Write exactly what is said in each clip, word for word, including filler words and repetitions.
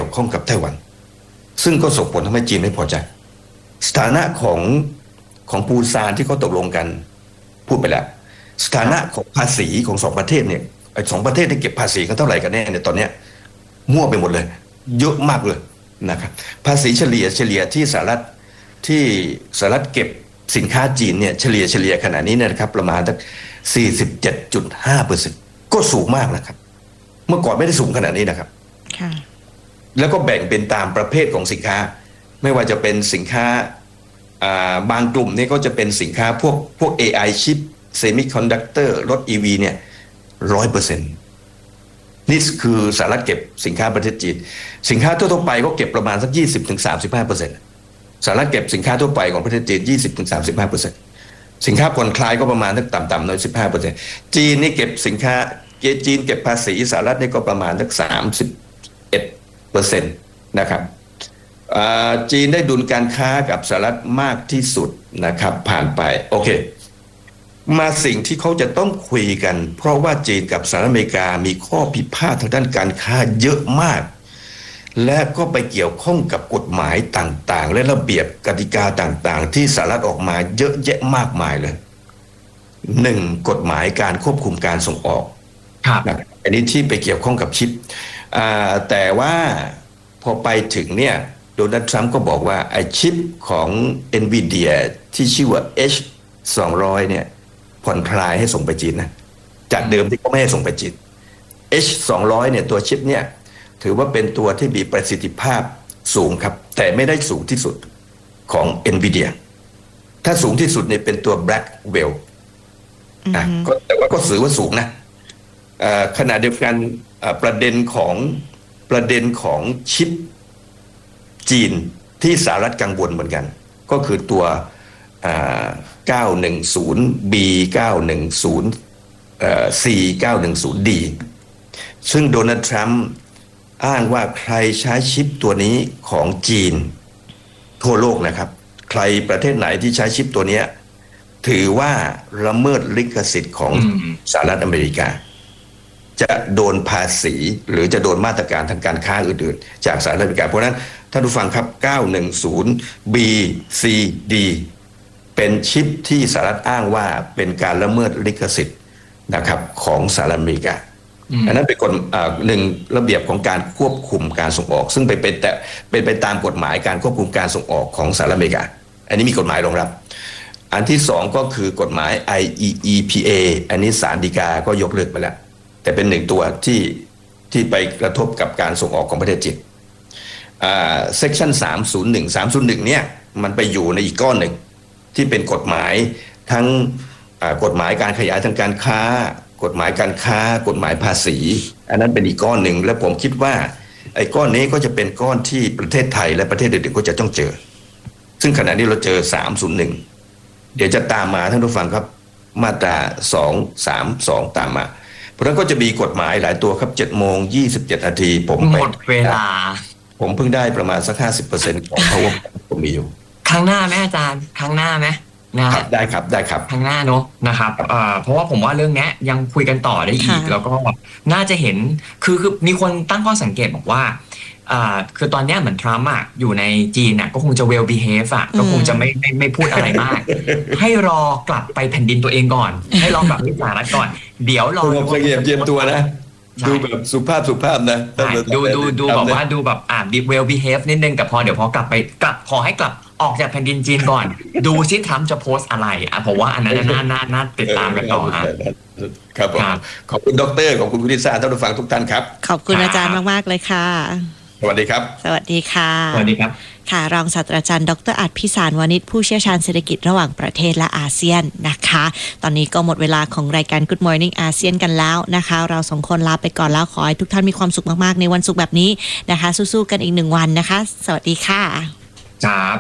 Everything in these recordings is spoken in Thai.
ยวข้องกับไต้หวันซึ่งก็ส่งผลทำให้จีนไม่พอใจสถานะของของปูซานที่เขาตกลงกันพูดไปแล้วสถานะของภาษีของสองประเทศเนี่ยไอ้สองประเทศที่เก็บภาษีกันเท่าไหร่กันแน่เนี่ยตอนเนี้ยมั่วไปหมดเลยเยอะมากเลยนะครับภาษีเฉลี่ยเฉลี่ยที่สหรัฐที่สหรัฐเก็บสินค้าจีนเนี่ยเฉลี่ยเฉลี่ยขนาดนี้เนี่ยนะครับประมาณสัก สี่สิบเจ็ดจุดห้าเปอร์เซ็นต์ ก็สูงมากนะครับเมื่อก่อนไม่ได้สูงขนาดนี้นะครับค่ะแล้วก็แบ่งเป็นตามประเภทของสินค้าไม่ว่าจะเป็นสินค้าบางกลุ่มนี่ก็จะเป็นสินค้าพวกพวก เอ ไอ ชิปเซมิคอนดักเตอร์รถ อี วี เนี่ย ร้อยเปอร์เซ็นต์ นี่คือสหรัฐเก็บสินค้าประเทศจีนสินค้าทั่วไปก็เก็บประมาณสัก ยี่สิบถึงสามสิบห้าเปอร์เซ็นต์ สหรัฐเก็บสินค้าทั่วไปของประเทศจีน ยี่สิบถึงสามสิบห้าเปอร์เซ็นต์ สินค้าผ่อนคลายก็ประมาณสักต่ำๆน้อย สิบห้าเปอร์เซ็นต์ จีนนี่เก็บสินค้าจีนเก็บภาษีสหรัฐนี่ก็ประมาณสัก สามสิบเอ็ดเปอร์เซ็นต์ นะครับจีนได้ดุลการค้ากับสหรัฐมากที่สุดนะครับผ่านไปโอเคมาสิ่งที่เขาจะต้องคุยกันเพราะว่าจีนกับสหรัฐอเมริกามีข้อพิพาททางด้านการค้าเยอะมากและก็ไปเกี่ยวข้องกับกฎหมายต่างๆและระเบียบกติกาต่างๆที่สหรัฐออกมาเยอะแยะมากมายเลยหนึ่งกฎหมายการควบคุมการส่งออกครับอันนี้ที่ไปเกี่ยวข้องกับชิปแต่ว่าพอไปถึงเนี่ยโดนัลด์ทรัมป์ก็บอกว่าไอ้ชิปของ NVIDIA ที่ชื่อว่า เอช สองร้อย เนี่ยผ่อนคลายให้ส่งไปจีนนะจากเดิมที่เขาไม่ให้ส่งไปจีน เอช สองร้อย เนี่ยตัวชิปเนี่ยถือว่าเป็นตัวที่มีประสิทธิภาพสูงครับแต่ไม่ได้สูงที่สุดของ NVIDIA ถ้าสูงที่สุดเนี่ยเป็นตัว Blackwell อ่ะก็แต่ว่าก็ถือว่าสูงนะขณะเดียวกันประเด็นของประเด็นของชิปจีนที่สหรัฐกังวลเหมือนกันก็คือตัว เก้าหนึ่งศูนย์ บี เก้าหนึ่งศูนย์ ซี เก้าหนึ่งศูนย์ ดี ซึ่งโดนัลด์ทรัมป์อ้างว่าใครใช้ชิปตัวนี้ของจีนทั่วโลกนะครับใครประเทศไหนที่ใช้ชิปตัวนี้ถือว่าละเมิดลิขสิทธิ์ของสหรัฐอเมริกาจะโดนภาษีหรือจะโดนมาตรการทางการค้าอื่นๆจากสหรัฐอเมริกาเพราะนั้นท่านผู้ฟังครับ เก้าหนึ่งศูนย์ บี ซี ดี เป็นชิปที่สหรัฐอ้างว่าเป็นการละเมิดลิขสิทธิ์นะครับของสหรัฐอเมริกาอันนั้นเป็นกฎหนึ่งระเบียบของการควบคุมการส่งออกซึ่งเป็นไปแต่เป็นไปตามกฎหมายการควบคุมการส่งออกของสหรัฐอเมริกาอันนี้มีกฎหมายรองรับอันที่สองก็คือกฎหมาย ไอ อี อี พี เอ อันนี้ศาลฎีกาก็ยกเลิกไปแล้วแต่เป็นหนึ่งตัวที่ที่ไปกระทบกับการส่งออกของประเทศจีนอ่า section สามศูนย์หนึ่ง สามศูนย์หนึ่งเนี่ยมันไปอยู่ในอีกก้อนหนึ่งที่เป็นกฎหมายทั้งกฎหมายการขยายทางการค้ากฎหมายการค้ากฎหมายภาษีอันนั้นเป็นอีกก้อนหนึ่งและผมคิดว่าไอ้ก้อนนี้ก็จะเป็นก้อนที่ประเทศไทยและประเทศอื่นๆก็จะต้องเจอซึ่งขณะนี้เราเจอสามศูนย์หนึ่งเดี๋ยวจะตามมาท่านผู้ฟังครับมาตราสองสามสองตามมาเพราะฉะนั้นก็จะมีกฎหมายหลายตัวครับเจ็ดโมงยี่สิบเจ็ดนาทีผมหมดเวลาผมเพิ่งได้ประมาณสักห้าสิบเปอร์เซ็นต์ของเขาผมมีอยู่ครั้งหน้าไหมอาจารย์ครั้งหน้าไหมนะครับได้ครับได้ครับครั้งหน้าเนอะนะครับเพราะว่าผมว่าเรื่องนี้ยังคุยกันต่อได้อีกแล้วก็น่าจะเห็นคือคือมีคนตั้งข้อสังเกตบอกว่าคือตอนนี้เหมือนทรัมป์อ่ะอยู่ในจีนอ่ะก็คงจะ well behave อ่ะก็คงจะไม่ไม่ไม่พูดอะไรมากให้รอกลับไปแผ่นดินตัวเองก่อนให้รอกลับที่สหรัฐก่อนเดี๋ยวรอเตรียมเตรียมตัวนะดูแบบสุภาพสุภาพนะดูดูดูแบบว่าดูแบบอ่า well behave นิดนึงแต่พอเดี๋ยวพอกลับไปกลับขอให้กลับออกจากแผ่นดินจีนก่อนดูซิทรัมป์จะโพสอะไรอ่ะผมว่าอันนั้นน่าน่าน่าติดตามกันต่อฮะครับขอบคุณดรขอบคุณคุณลิซ่าท่านผู้ฟังทุกท่านครับขอบคุณอาจารย์มากๆเลยค่ะสวัสดีครับสวัสดีค่ะสวัสดีครับค่ะรองศาสตราจารย์ดร.อัฏฐพิสารวณิชผู้เชี่ยวชาญเศรษฐกิจระหว่างประเทศและอาเซียนนะคะตอนนี้ก็หมดเวลาของรายการ Good Morning อาเซียนกันแล้วนะคะเราสองคนลาไปก่อนแล้วขอให้ทุกท่านมีความสุขมากๆในวันศุกร์แบบนี้นะคะสู้ๆกันอีกหนึ่งวันนะคะสวัสดีค่ะครับ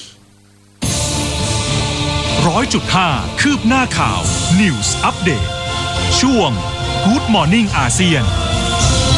ร้อยจุดห้าคืบหน้าข่าว News Update ช่วง Good Morning อาเซียน